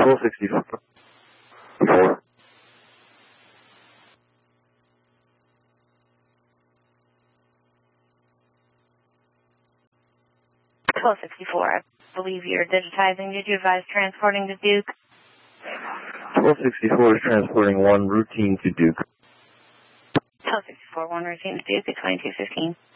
1264. 1264. I believe you're digitizing. Did you advise transporting to Duke? 1264 is transporting one routine to Duke. 1264, one routine to Duke at 2215.